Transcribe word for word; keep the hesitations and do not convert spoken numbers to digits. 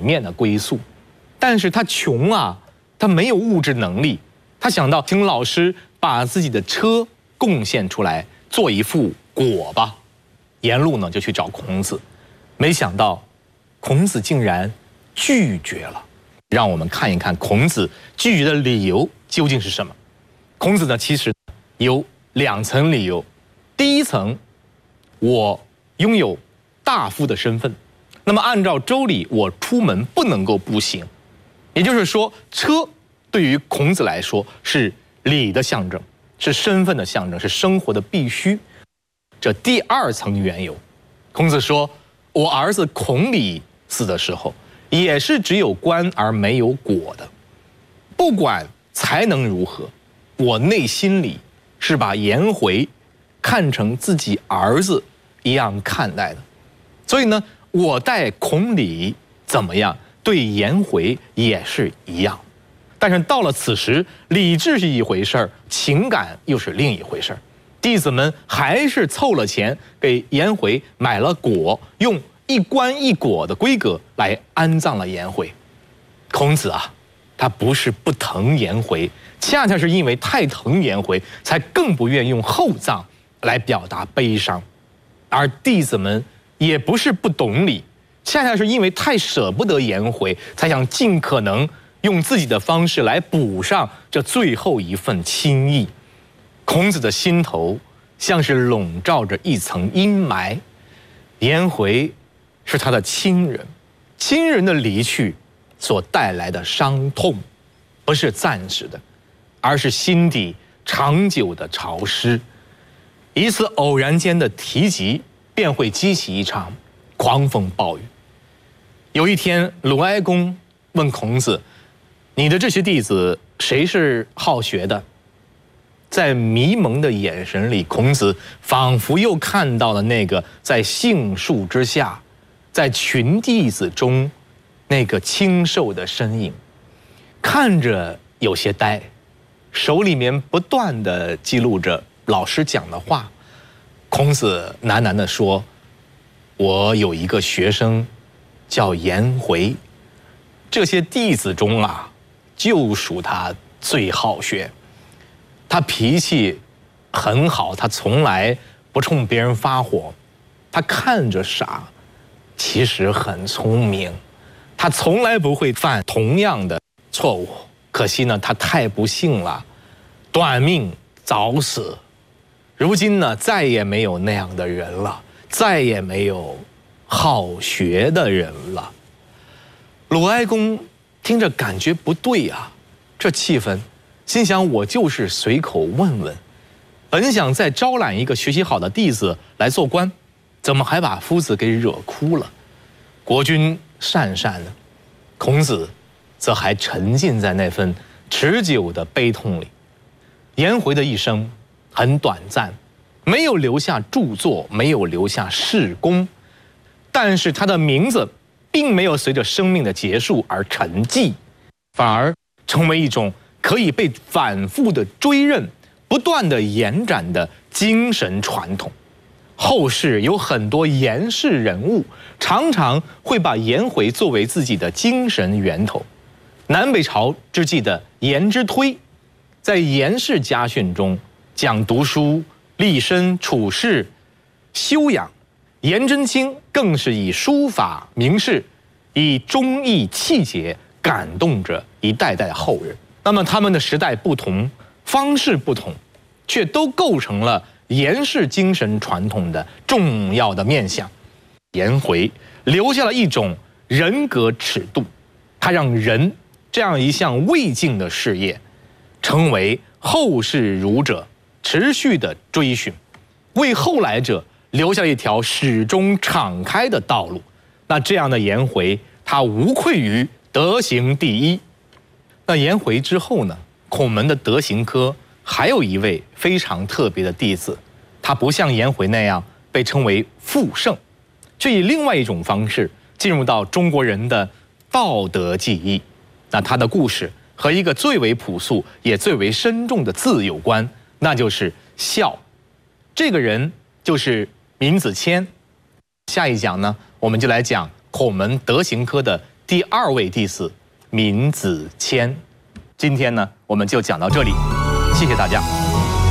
面的归宿。但是他穷啊，他没有物质能力，他想到请老师把自己的车贡献出来做一副果吧。沿路呢就去找孔子，没想到孔子竟然拒绝了。让我们看一看孔子拒绝的理由究竟是什么。孔子呢其实有两层理由。第一层，我拥有大夫的身份，那么按照周礼，我出门不能够步行，也就是说，车对于孔子来说是礼的象征，是身份的象征，是生活的必须。这第二层缘由，孔子说，我儿子孔鲤死的时候，也是只有官而没有果的。不管才能如何，我内心里是把颜回看成自己儿子一样看待的。所以呢，我待孔鲤怎么样，对颜回也是一样。但是到了此时，理智是一回事儿，情感又是另一回事儿。弟子们还是凑了钱给颜回买了果，用一棺一果的规格来安葬了颜回。孔子啊，他不是不疼颜回，恰恰是因为太疼颜回，才更不愿用厚葬来表达悲伤。而弟子们也不是不懂礼，恰恰是因为太舍不得颜回，才想尽可能用自己的方式来补上这最后一份亲意。孔子的心头像是笼罩着一层阴霾，颜回是他的亲人，亲人的离去所带来的伤痛，不是暂时的，而是心底长久的潮湿。一次偶然间的提及，便会激起一场狂风暴雨。有一天，鲁哀公问孔子：“你的这些弟子，谁是好学的？”在迷蒙的眼神里，孔子仿佛又看到了那个在杏树之下，在群弟子中那个清瘦的身影，看着有些呆，手里面不断地记录着老师讲的话。孔子喃喃地说：“我有一个学生叫颜回，这些弟子中啊，就属他最好学。他脾气很好，他从来不冲别人发火，他看着傻，其实很聪明，他从来不会犯同样的错误。可惜呢，他太不幸了，短命早死。如今呢，再也没有那样的人了，再也没有好学的人了。”鲁哀公听着感觉不对啊，这气氛，心想我就是随口问问，本想再招揽一个学习好的弟子来做官，怎么还把夫子给惹哭了？国君讪讪的，孔子则还沉浸在那份持久的悲痛里。颜回的一生很短暂，没有留下著作，没有留下事功，但是他的名字并没有随着生命的结束而沉寂，反而成为一种可以被反复的追认、不断的延展的精神传统。后世有很多颜氏人物，常常会把颜回作为自己的精神源头。南北朝之际的颜之推，在颜氏家训中讲读书、立身处世、修养。颜真卿更是以书法名士，以忠义气节感动着一代代后人。那么他们的时代不同，方式不同，却都构成了颜氏精神传统的重要的面向。颜回留下了一种人格尺度，他让人这样一项未尽的事业，成为后世儒者持续的追寻，为后来者留下一条始终敞开的道路。那这样的颜回，他无愧于德行第一。那颜回之后呢，孔门的德行科还有一位非常特别的弟子，他不像颜回那样被称为复圣，却以另外一种方式进入到中国人的道德记忆。那他的故事和一个最为朴素也最为深重的字有关，那就是孝。这个人就是闵子骞。下一讲呢，我们就来讲孔门德行科的第二位弟子闵子骞。今天呢，我们就讲到这里，谢谢大家。